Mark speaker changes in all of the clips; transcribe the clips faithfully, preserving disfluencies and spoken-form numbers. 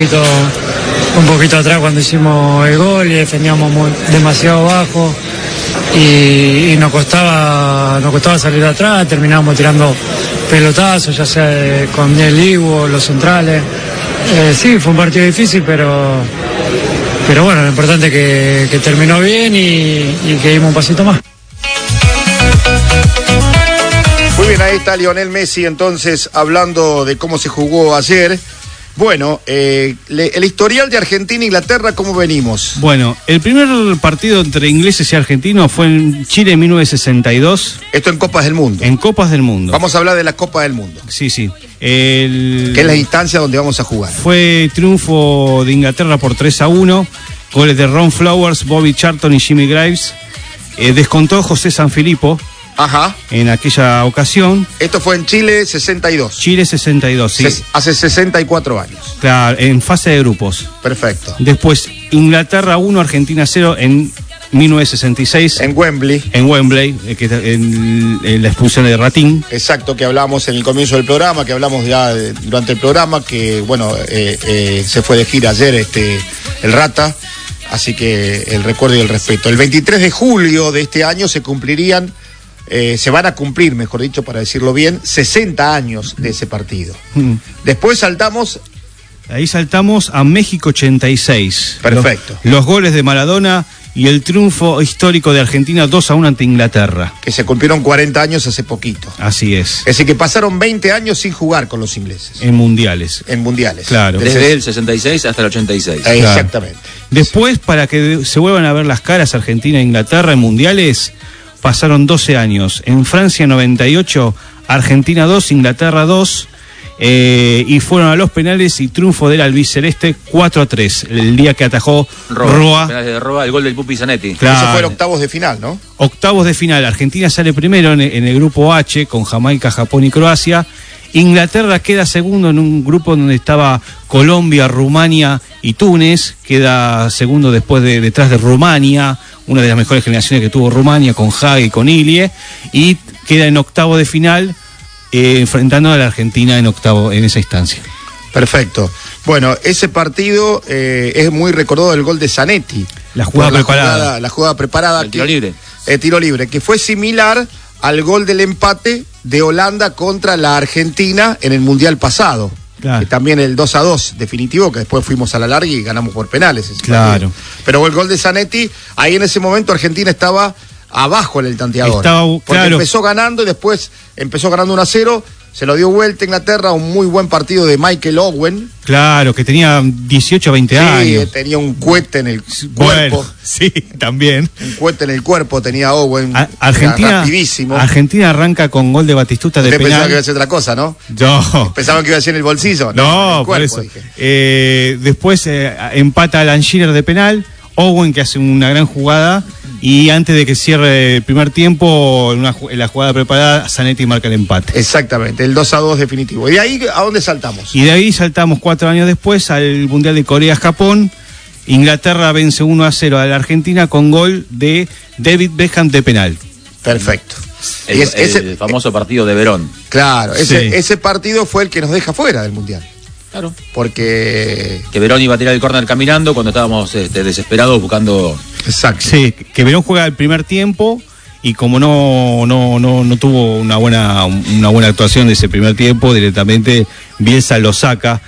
Speaker 1: poquito, un poquito atrás cuando hicimos el gol y defendíamos muy, demasiado bajo y, y nos costaba, nos costaba salir de atrás, terminábamos tirando pelotazos, ya sea de, con Diez Ligo, los centrales. Eh, sí, fue un partido difícil, pero, pero bueno, lo importante es que, que terminó bien y, y que dimos un pasito más.
Speaker 2: Muy bien, ahí está Lionel Messi entonces hablando de cómo se jugó ayer. Bueno, eh, le, el historial de Argentina e Inglaterra, ¿cómo venimos?
Speaker 3: Bueno, el primer partido entre ingleses y argentinos fue en Chile en mil novecientos sesenta y dos.
Speaker 2: Esto en Copas del Mundo.
Speaker 3: En Copas del Mundo.
Speaker 2: Vamos a hablar de la Copa del Mundo.
Speaker 3: Sí, sí. El...
Speaker 2: ¿Qué es la instancia donde vamos a jugar?
Speaker 3: Fue triunfo de Inglaterra por tres a uno. Goles de Ron Flowers, Bobby Charlton y Jimmy Graves. Eh, descontó José Sanfilippo.
Speaker 2: Ajá.
Speaker 3: En aquella ocasión.
Speaker 2: Esto fue en Chile sesenta y dos.
Speaker 3: Chile sesenta y dos, sí.
Speaker 2: Se, hace sesenta y cuatro años.
Speaker 3: Claro, en fase de grupos.
Speaker 2: Perfecto.
Speaker 3: Después, Inglaterra uno, Argentina cero en mil novecientos sesenta y seis.
Speaker 2: En Wembley.
Speaker 3: En Wembley, en, en la expulsión de Ratín.
Speaker 2: Exacto, que hablamos en el comienzo del programa, que hablamos ya de, durante el programa, que bueno, eh, eh, se fue de gira ayer este el Rata, así que el recuerdo y el respeto. El veintitrés de julio de este año se cumplirían Eh, se van a cumplir, mejor dicho, para decirlo bien, sesenta años de ese partido. Mm. Después saltamos...
Speaker 3: Ahí saltamos a México ochenta y seis.
Speaker 2: Perfecto.
Speaker 3: Los, los goles de Maradona y el triunfo histórico de Argentina dos a uno ante Inglaterra.
Speaker 2: Que se cumplieron cuarenta años hace poquito.
Speaker 3: Así es.
Speaker 2: Es decir, que pasaron veinte años sin jugar con los ingleses.
Speaker 3: En mundiales.
Speaker 2: En mundiales.
Speaker 3: Claro.
Speaker 4: Desde Desde el sesenta y seis hasta el ochenta y seis.
Speaker 2: Eh, exactamente.
Speaker 3: Claro. Después, para que se vuelvan a ver las caras Argentina e Inglaterra en mundiales... Pasaron doce años. En Francia noventa y ocho, Argentina dos, Inglaterra dos, eh, y fueron a los penales y triunfo del albiceleste cuatro a tres, el día que atajó Roa. Roa.
Speaker 4: Penales de Roa, el gol del Pupi Zanetti.
Speaker 2: Claro. Eso fue en octavos de final, ¿no?
Speaker 3: Octavos de final. Argentina sale primero en, en el grupo H con Jamaica, Japón y Croacia. Inglaterra queda segundo en un grupo donde estaba Colombia, Rumania y Túnez. Queda segundo después de detrás de Rumania, una de las mejores generaciones que tuvo Rumania, con Hagi y con Ilie, y queda en octavo de final, eh, enfrentando a la Argentina en octavo, en esa instancia.
Speaker 2: Perfecto. Bueno, ese partido eh, es muy recordado el gol de Zanetti.
Speaker 3: La jugada
Speaker 2: la
Speaker 3: preparada.
Speaker 2: Jugada, la jugada preparada.
Speaker 4: El tiro
Speaker 2: que,
Speaker 4: libre.
Speaker 2: El tiro libre, que fue similar al gol del empate de Holanda contra la Argentina en el Mundial pasado. Claro. Que también el dos a dos definitivo, que después fuimos a la larga y ganamos por penales. Ese
Speaker 3: claro.
Speaker 2: partido. Pero el gol de Zanetti, ahí en ese momento Argentina estaba abajo en el tanteador.
Speaker 3: Estaba,
Speaker 2: porque
Speaker 3: claro.
Speaker 2: empezó ganando y después empezó ganando uno a cero. Se lo dio vuelta a Inglaterra, un muy buen partido de Michael Owen.
Speaker 3: Claro, que tenía dieciocho, veinte
Speaker 2: sí,
Speaker 3: años.
Speaker 2: Sí, tenía un cohete en el
Speaker 3: bueno,
Speaker 2: cuerpo.
Speaker 3: Sí, también.
Speaker 2: Un cohete en el cuerpo tenía Owen.
Speaker 3: A Argentina,
Speaker 2: rapidísimo.
Speaker 3: Argentina arranca con gol de Batistuta de
Speaker 2: Usted
Speaker 3: penal.
Speaker 2: pensaba que iba a ser otra cosa, ¿no?
Speaker 3: No.
Speaker 2: Pensaban que iba a ser en el bolsillo.
Speaker 3: No,
Speaker 2: no
Speaker 3: por
Speaker 2: cuerpo,
Speaker 3: eso. Eh, después eh, empata Alan Shearer de penal. Owen, que hace una gran jugada. Y antes de que cierre el primer tiempo, en, una, en la jugada preparada, Zanetti marca el empate.
Speaker 2: Exactamente, el dos a dos definitivo. ¿Y de ahí a dónde saltamos?
Speaker 3: Y de ahí saltamos cuatro años después al Mundial de Corea-Japón. Inglaterra vence uno a cero a la Argentina con gol de David Beckham de penal.
Speaker 2: Perfecto.
Speaker 4: El,
Speaker 2: y es,
Speaker 4: el
Speaker 2: ese,
Speaker 4: famoso partido de Verón.
Speaker 2: Claro, ese,
Speaker 3: sí.
Speaker 2: ese partido fue el que nos deja fuera del Mundial.
Speaker 4: Claro.
Speaker 2: Porque...
Speaker 4: Que Verón iba a tirar el córner caminando cuando estábamos este, desesperados buscando...
Speaker 2: Exacto.
Speaker 3: Sí, que Verón juega el primer tiempo y como no no no no tuvo una buena una buena actuación de ese primer tiempo, directamente Bielsa lo saca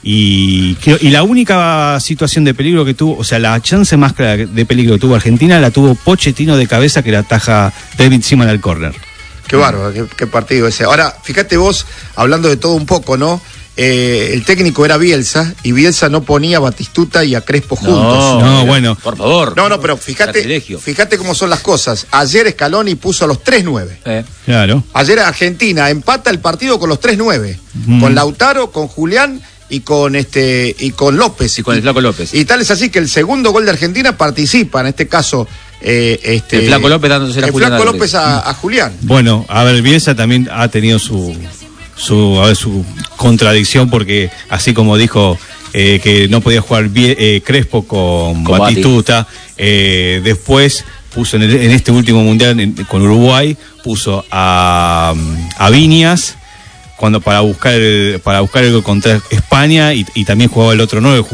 Speaker 3: y, y la única situación de peligro que tuvo, o sea, la chance más clara de peligro que tuvo Argentina la tuvo Pochettino de cabeza que la ataja David Seaman al córner.
Speaker 2: Qué bárbaro, qué, qué partido ese. Ahora, fíjate vos, hablando de todo un poco, ¿no? Eh, el técnico era Bielsa y Bielsa no ponía a Batistuta y a Crespo juntos.
Speaker 3: No, no mira, bueno.
Speaker 4: Por favor.
Speaker 2: No, no, pero fíjate, fíjate cómo son las cosas. Ayer Scaloni puso a los tres nueve.
Speaker 4: Eh.
Speaker 3: Claro.
Speaker 2: Ayer Argentina empata el partido con los tres nueve. Mm. Con Lautaro, con Julián y con este y con López.
Speaker 4: Y con el Flaco López.
Speaker 2: Y tal es así que el segundo gol de Argentina participa, en este caso... Eh, este,
Speaker 4: el Flaco López dándose la
Speaker 2: el
Speaker 4: Julián
Speaker 2: Flaco López a, a Julián.
Speaker 3: Bueno, a ver, Bielsa también ha tenido su... su a ver, su contradicción porque así como dijo eh, que no podía jugar bien, eh, Crespo con, con Batistuta, eh, después puso en, el, en este último mundial en, con Uruguay puso a, a Viñas cuando para buscar el, para buscar algo contra España y, y también jugaba el otro nueve.